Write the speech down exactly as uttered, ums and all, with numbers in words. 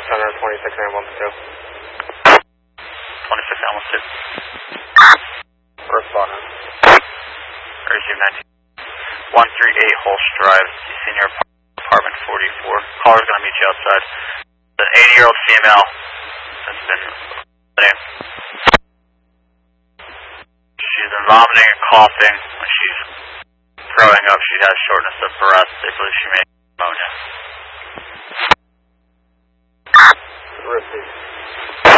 center, twenty-six nine one two. twenty-six nine one two. Responder. Receive nineteen. one three eight Holst Drive, Senior Apartment forty-four. Caller's going to meet you outside. An eighty-year-old female has been vomiting. She's been vomiting and coughing. When she's throwing up, she has shortness of breath. They believe she may